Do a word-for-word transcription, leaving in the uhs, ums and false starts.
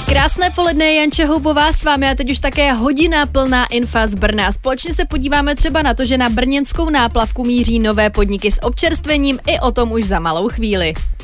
Krásné poledne, Janče Houbová s vámi a teď už také hodina plná infa z Brna. Společně se podíváme třeba na to, že na brněnskou náplavku míří nové podniky s občerstvením, i o tom už za malou chvíli.